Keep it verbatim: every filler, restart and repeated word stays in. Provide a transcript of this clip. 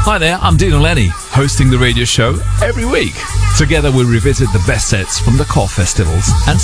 Hi there, I'm Dino Lenny, hosting the radio show every week. Together we'll revisit the best sets from the core festivals and